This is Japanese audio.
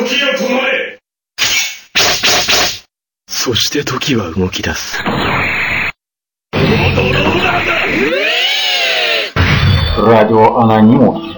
時よ止まれ。 そして時は動き出す。 ドローラーだ。 Радио Анонимус.